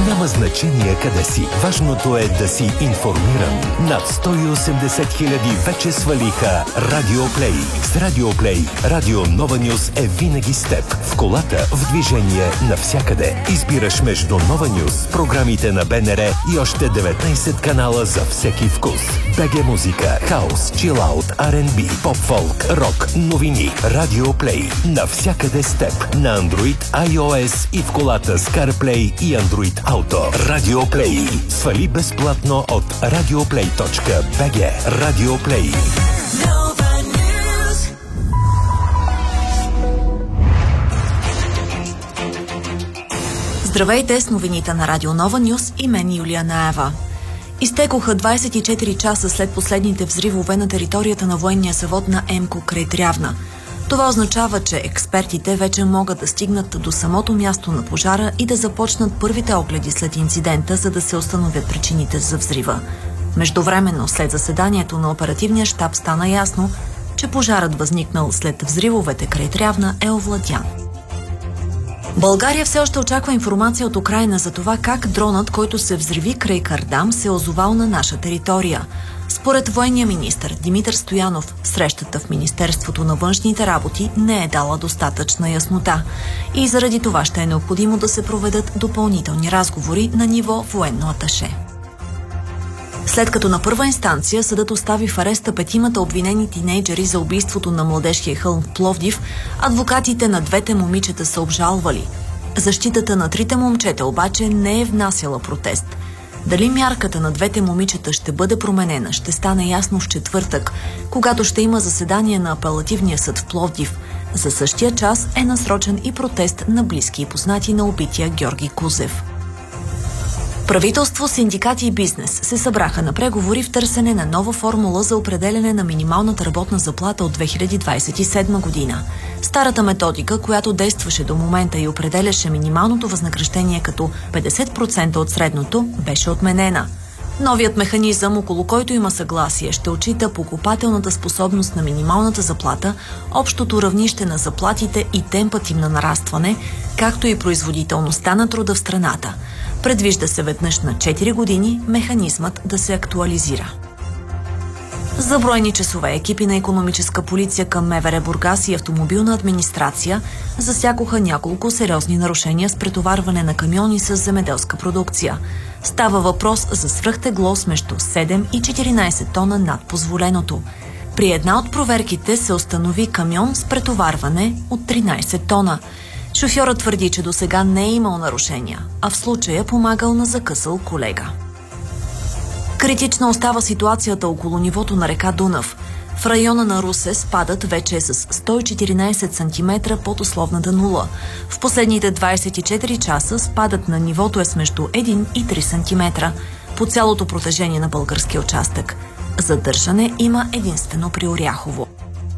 Няма значение къде си. Важното е да си информиран. Над 180 хиляди вече свалиха Радиоплей. С Радиоплей Радио Нова Нюс е винаги с теб. В колата, в движение, навсякъде. Избираш между Нова Нюс, програмите на БНР и още 19 канала за всеки вкус. БГ музика, хаус, чилаут, R&B, поп-фолк, рок, новини. Радиоплей. Навсякъде с теб. На Android, iOS и в колата с CarPlay и Android Auto. Радиоплей. Свали безплатно от radioplay.bg. Радиоплей. Здравейте с новините на Радио Нова Нюс и мен Юлия Наева. Изтекоха 24 часа след последните взривове на територията на военния завод на ЕМКО край Трявна. Това означава, че експертите вече могат да стигнат до самото място на пожара и да започнат първите огледи след инцидента, за да се установят причините за взрива. Междувременно, след заседанието на оперативния щаб стана ясно, че пожарът, възникнал след взривовете край Трявна, е овладян. България все още очаква информация от Украйна за това как дронът, който се взриви край Кардам, се озовал на наша територия. Според военния министър Димитър Стоянов, срещата в Министерството на външните работи не е дала достатъчна яснота и заради това ще е необходимо да се проведат допълнителни разговори на ниво военно аташе. След като на първа инстанция съдът остави в ареста 5 обвинени тинейджери за убийството на Младежкия хълм в Пловдив, адвокатите на двете момичета са обжалвали. Защитата на 3 момчета обаче не е внасяла протест. Дали мярката на двете момичета ще бъде променена, ще стане ясно в четвъртък, когато ще има заседание на апелативния съд в Пловдив. За същия час е насрочен и протест на близки и познати на убития Георги Кузев. Правителство, синдикати и бизнес се събраха на преговори в търсене на нова формула за определяне на минималната работна заплата от 2027 година. Старата методика, която действаше до момента и определяше минималното възнаграждение като 50% от средното, беше отменена. Новият механизъм, около който има съгласие, ще отчита покупателната способност на минималната заплата, общото равнище на заплатите и темпът им на нарастване, както и производителността на труда в страната. Предвижда се веднъж на 4 години механизмът да се актуализира. За броени часове екипи на икономическа полиция към МВР Бургас и автомобилна администрация засякоха няколко сериозни нарушения с претоварване на камиони с земеделска продукция. Става въпрос за свръхтегло с между 7 и 14 тона над позволеното. При една от проверките се установи камион с претоварване от 13 тона. Шофьорът твърди, че досега не е имал нарушения, а в случая помагал на закъсал колега. Критична остава ситуацията около нивото на река Дунав. В района на Русе спадът вече е с 114 см под условната нула. В последните 24 часа спадът на нивото е с между 1 и 3 см по цялото протежение на българския участък. Задържане има единствено при Оряхово.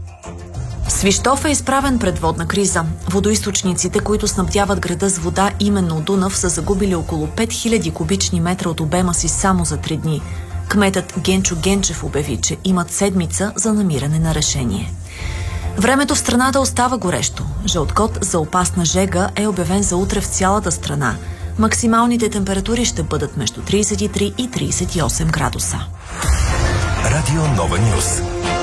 Свищов е изправен пред водна криза. Водоизточниците, които снабдяват града с вода именно от Дунав, са загубили около 5000 кубични метра от обема си само за 3 дни. Кметът Генчо Генчев обяви, че имат седмица за намиране на решение. Времето в страната остава горещо. Жълт код за опасна жега е обявен за утре в цялата страна. Максималните температури ще бъдат между 33 и 38 градуса. Радио Нова Нюс.